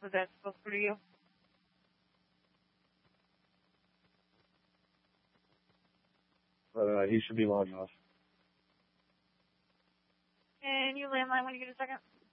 Was that supposed to be you? He should be logging off. Can you landline when you get a second?